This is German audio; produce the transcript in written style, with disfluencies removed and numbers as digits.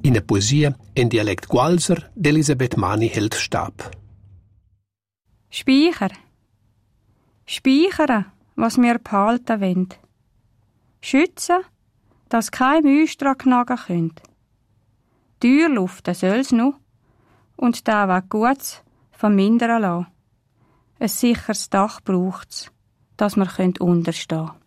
in der Poesie in Dialekt Gualser d'Elisabeth Mani hält Stab. Speicher. Speichern, was wir behalten wollen. Schützen, dass kein Müstra knagen könnt. Tür luften soll's noch und da was Gutes vermindern lassen. Ein sicheres Dach braucht's, dass wir unterstehen können.